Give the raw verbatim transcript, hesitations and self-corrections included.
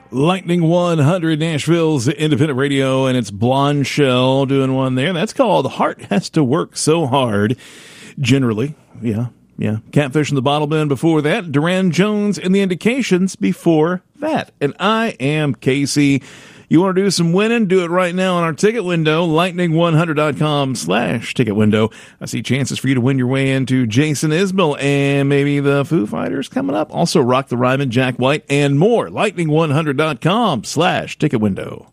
Lightning one hundred, Nashville's independent radio, and it's Blonde Shell doing one there. That's called Heart Has to Work So Hard. Generally, yeah, yeah. Catfish in the Bottle Bin before that. Duran Jones and the Indications before that. And I am Casey. You want to do some winning? Do it right now on our ticket window, lightning one hundred dot com slash ticket window. I see chances for you to win your way into Jason Isbell and maybe the Foo Fighters coming up. Also, Rock the Ryman, Jack White, and more. lightning one hundred dot com slash ticket window.